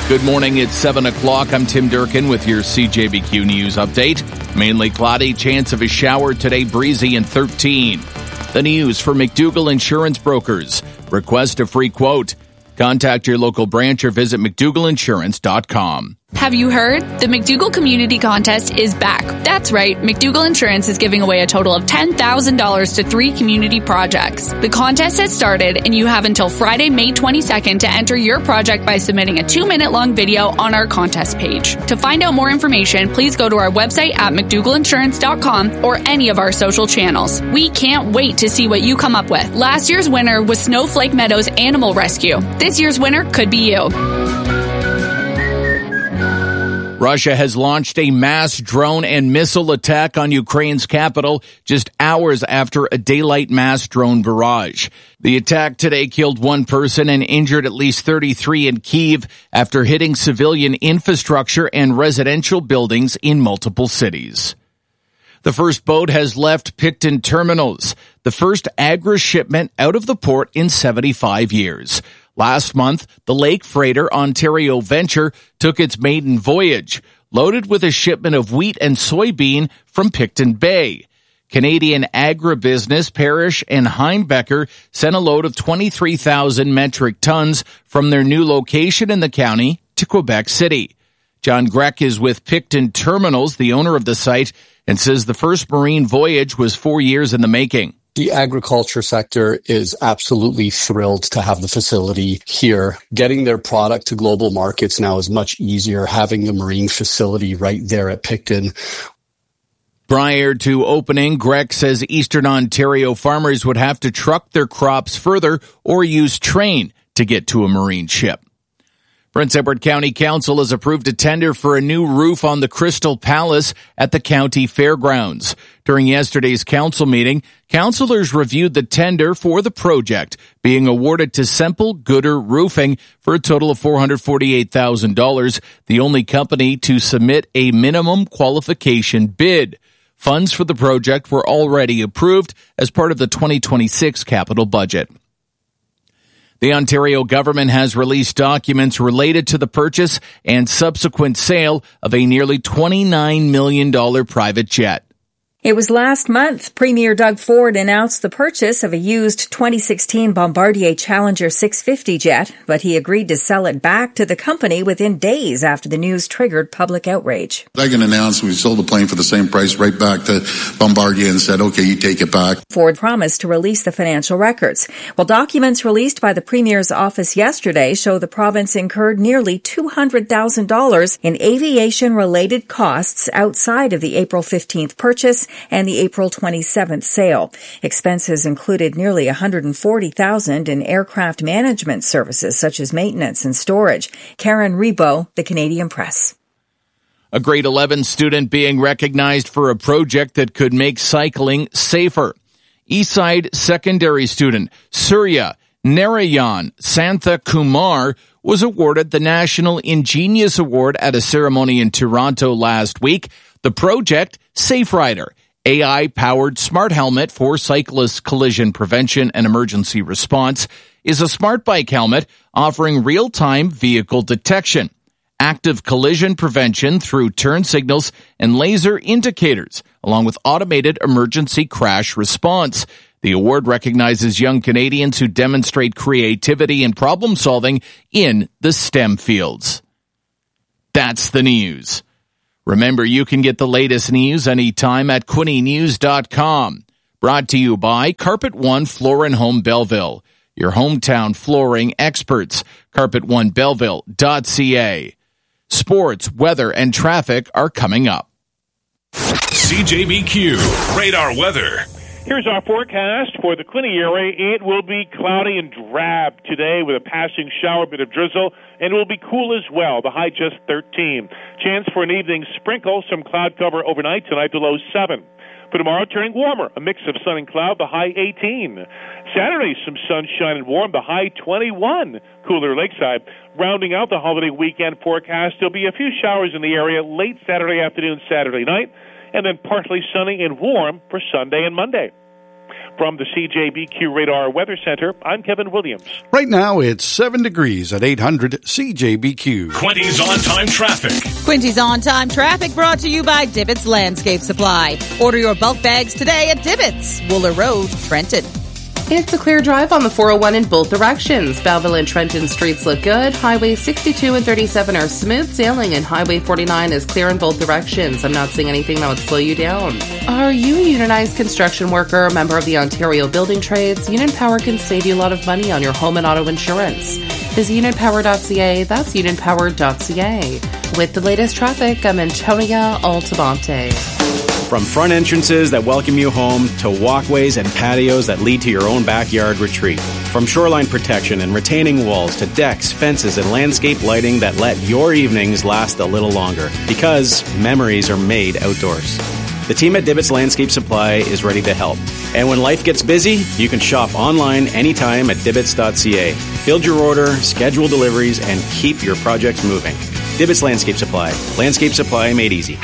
Good morning, it's 7 o'clock. I'm Tim Durkin with your CJBQ News Update. Mainly cloudy, chance of a shower today, breezy and 13. The news for McDougall Insurance Brokers. Request a free quote. Contact your local branch or visit McDougallInsurance.com. Have you heard? The McDougall Community Contest is back. That's right, McDougall Insurance is giving away a total of $10,000 to 3 community projects. The contest has started, and you have until Friday, May 22nd to enter your project by submitting a 2-minute-long video on our contest page. To find out more information, please go to our website at McDougallInsurance.com or any of our social channels. We can't wait to see what you come up with. Last year's winner was Snowflake Meadows Animal Rescue. This year's winner could be you. Russia has launched a mass drone and missile attack on Ukraine's capital just hours after a daylight mass drone barrage. The attack today killed 1 person and injured at least 33 in Kyiv after hitting civilian infrastructure and residential buildings in multiple cities. The first boat has left Picton terminals, the first agri shipment out of the port in 75 years. Last month, the lake freighter Ontario Venture took its maiden voyage, loaded with a shipment of wheat and soybean from Picton Bay. Canadian agribusiness Parrish and Heimbecker sent a load of 23,000 metric tons from their new location in the county to Quebec City. John Grech is with Picton Terminals, the owner of the site, and says the first marine voyage was 4 years in the making. The agriculture sector is absolutely thrilled to have the facility here. Getting their product to global markets now is much easier, having the marine facility right there at Picton. Prior to opening, Grech says Eastern Ontario farmers would have to truck their crops further or use train to get to a marine ship. Prince Edward County Council has approved a tender for a new roof on the Crystal Palace at the county fairgrounds. During yesterday's council meeting, councilors reviewed the tender for the project, being awarded to Semple Gooder Roofing for a total of $448,000, the only company to submit a minimum qualification bid. Funds for the project were already approved as part of the 2026 capital budget. The Ontario government has released documents related to the purchase and subsequent sale of a nearly $29 million private jet. It was last month Premier Doug Ford announced the purchase of a used 2016 Bombardier Challenger 650 jet, but he agreed to sell it back to the company within days after the news triggered public outrage. Doug announced we sold the plane for the same price right back to Bombardier and said, okay, you take it back. Ford promised to release the financial records. Well, documents released by the Premier's office yesterday show the province incurred nearly $200,000 in aviation-related costs outside of the April 15th purchase and the April 27th sale. Expenses included nearly $140,000 in aircraft management services such as maintenance and storage. Karen Rebo, The Canadian Press. A grade 11 student being recognized for a project that could make cycling safer. Eastside Secondary student Surya Narayan Santha Kumar was awarded the National Ingenious Award at a ceremony in Toronto last week. The project, Safe Rider, AI-powered smart helmet for cyclist collision prevention and emergency response, is a smart bike helmet offering real-time vehicle detection, active collision prevention through turn signals and laser indicators, along with automated emergency crash response. The award recognizes young Canadians who demonstrate creativity and problem-solving in the STEM fields. That's the news. Remember, you can get the latest news anytime at QuinnyNews.com. Brought to you by Carpet One Floor & Home Belleville, your hometown flooring experts. CarpetOneBelleville.ca. Sports, weather, and traffic are coming up. CJBQ Radar Weather. Here's our forecast for the Quinte area. It will be cloudy and drab today with a passing shower, bit of drizzle, and it will be cool as well. The high just 13. Chance for an evening sprinkle, some cloud cover overnight, tonight the low 7. For tomorrow, turning warmer, a mix of sun and cloud, the high 18. Saturday, some sunshine and warm, the high 21. Cooler lakeside. Rounding out the holiday weekend forecast, there'll be a few showers in the area late Saturday afternoon, Saturday night, and then partly sunny and warm for Sunday and Monday. From the CJBQ Radar Weather Center, I'm Kevin Williams. Right now, it's 7 degrees at 800 CJBQ. Quinty's on-time traffic. Quinty's on-time traffic brought to you by Divots Landscape Supply. Order your bulk bags today at Divots, Wooler Road, Trenton. It's a clear drive on the 401 in both directions. Belleville and Trenton streets look good. Highway 62 and 37 are smooth sailing, and Highway 49 is clear in both directions. I'm not seeing anything that would slow you down. Are you a unionized construction worker, member of the Ontario Building Trades? Union Power can save you a lot of money on your home and auto insurance. Visit unionpower.ca. That's unionpower.ca. With the latest traffic, I'm Antonia Altamonte. From front entrances that welcome you home to walkways and patios that lead to your own backyard retreat. From shoreline protection and retaining walls to decks, fences, and landscape lighting that let your evenings last a little longer. Because memories are made outdoors. The team at Divots Landscape Supply is ready to help. And when life gets busy, you can shop online anytime at divots.ca. Build your order, schedule deliveries, and keep your projects moving. Divots Landscape Supply. Landscape supply made easy.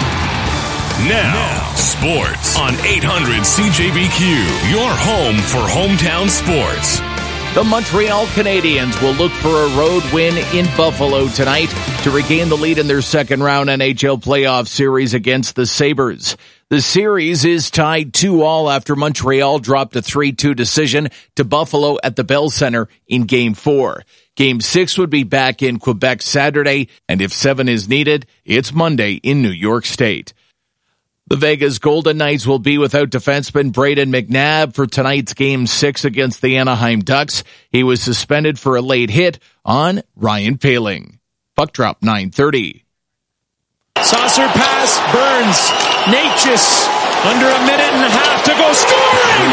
Now, sports on 800 CJBQ, your home for hometown sports. The Montreal Canadiens will look for a road win in Buffalo tonight to regain the lead in their second-round NHL playoff series against the Sabres. The series is tied 2-2 after Montreal dropped a 3-2 decision to Buffalo at the Bell Center in Game 4. Game 6 would be back in Quebec Saturday, and if 7 is needed, it's Monday in New York State. The Vegas Golden Knights will be without defenseman Brayden McNabb for tonight's Game 6 against the Anaheim Ducks. He was suspended for a late hit on Ryan Poehling. Puck drop 9:30. Saucer pass, Burns. Natchez, under a minute and a half to go, scoring!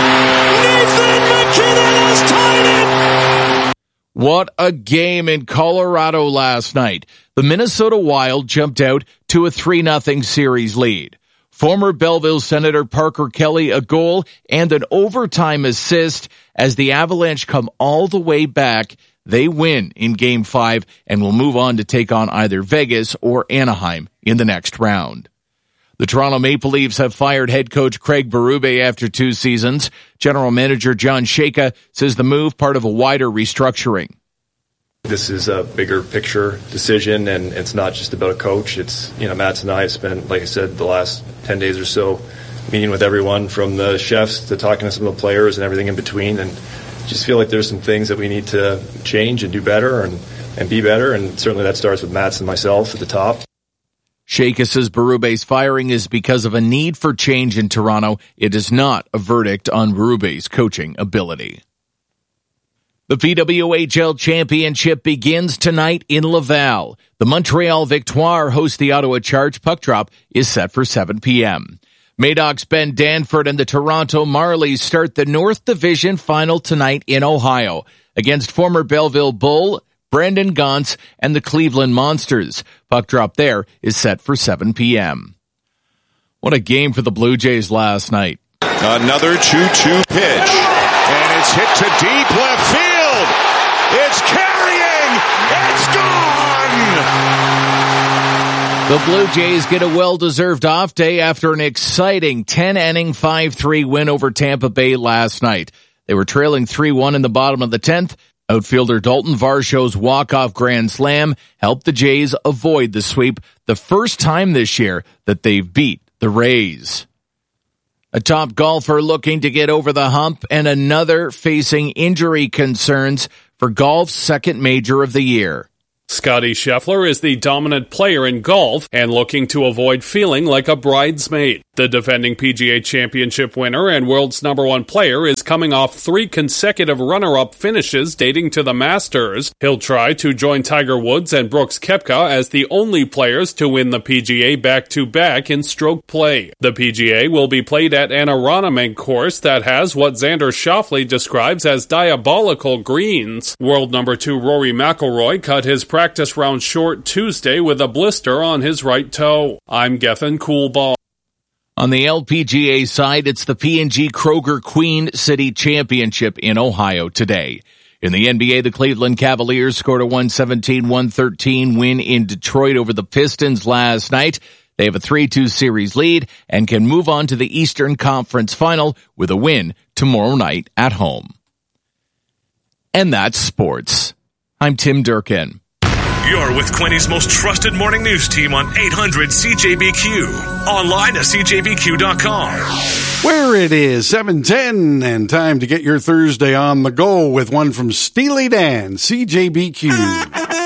Nathan McKinnon has tied it! What a game in Colorado last night. The Minnesota Wild jumped out to a 3-0 series lead. Former Belleville Senator Parker Kelly a goal and an overtime assist as the Avalanche come all the way back. They win in Game 5 and will move on to take on either Vegas or Anaheim in the next round. The Toronto Maple Leafs have fired head coach Craig Berube after 2 seasons. General manager John Shaka says the move part of a wider restructuring. This is a bigger picture decision, and it's not just about a coach. It's, Mats and I have spent, like I said, the last 10 days or so meeting with everyone from the chefs to talking to some of the players and everything in between, and just feel like there's some things that we need to change and do better and be better, and certainly that starts with Mats and myself at the top. Shaka says Berube's firing is because of a need for change in Toronto. It is not a verdict on Berube's coaching ability. The PWHL Championship begins tonight in Laval. The Montreal Victoire host the Ottawa Charge. Puck drop is set for 7 p.m. Madoc's Ben Danford and the Toronto Marlies start the North Division final tonight in Ohio against former Belleville Bull, Brandon Gauntz, and the Cleveland Monsters. Puck drop there is set for 7 p.m. What a game for the Blue Jays last night. Another 2-2 pitch, and it's hit to deep left field. It's carrying. It's gone. The Blue Jays get a well-deserved off day after an exciting 10-inning 5-3 win over Tampa Bay last night. They were trailing 3-1 in the bottom of the 10th. Outfielder Dalton Varsho's walk-off grand slam helped the Jays avoid the sweep, the first time this year that they've beat the Rays. A top golfer looking to get over the hump and another facing injury concerns for golf's second major of the year. Scottie Scheffler is the dominant player in golf and looking to avoid feeling like a bridesmaid. The defending PGA Championship winner and world's #1 player is coming off 3 consecutive runner-up finishes dating to the Masters. He'll try to join Tiger Woods and Brooks Koepka as the only players to win the PGA back-to-back in stroke play. The PGA will be played at an Aronimink course that has what Xander Schauffele describes as diabolical greens. World #2 Rory McIlroy cut his practice round short Tuesday with a blister on his right toe. I'm Gethin Coolball. On the LPGA side, it's the P&G Kroger Queen City Championship in Ohio today. In the NBA, the Cleveland Cavaliers scored a 117-113 win in Detroit over the Pistons last night. They have a 3-2 series lead and can move on to the Eastern Conference Final with a win tomorrow night at home. And that's sports. I'm Tim Durkin. You're with Quinny's most trusted morning news team on 800 CJBQ. Online at CJBQ.com. Where it is 7:10 and time to get your Thursday on the go with one from Steely Dan, CJBQ.